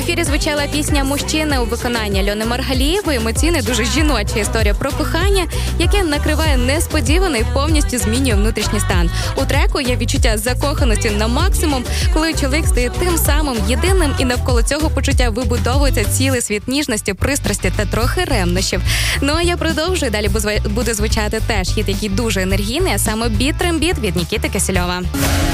ефірі звучала пісня «Мужчина» у виконанні Альони Маргалієвої. Емоційна, дуже жіноча історія про кохання, яке накриває несподівано і повністю змінює внутрішній стан. У треку є відчуття закоханості на максимум, коли чоловік стає тим самим єдиним, і навколо цього почуття вибудовується цілий світ ніжності, пристрасті та трохи ревнощів. Ну а я продовжую. Далі буде звучати теж хіт, який дуже енергійний, а саме «Біт Трембіт» від Нікіти Кисельова.